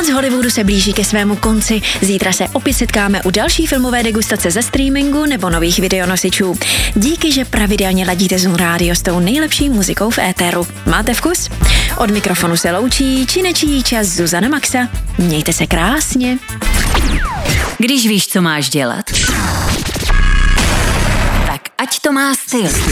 Noc Hollywoodu se blíží ke svému konci. Zítra se opět setkáme u další filmové degustace ze streamingu nebo nových videonosičů. Díky, že pravidelně ladíte Zone Radio s tou nejlepší muzikou v éteru. Máte vkus? Od mikrofonu se loučí činečí čas Zuzana Maxa. Mějte se krásně. Když víš, co máš dělat, tak ať to má styl.